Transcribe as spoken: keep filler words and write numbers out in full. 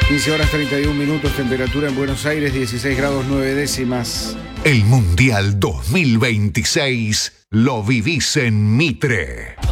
quince horas treinta y un minutos, temperatura en Buenos Aires, dieciséis grados nueve décimas. El Mundial dos mil veintiséis lo vivís en Mitre.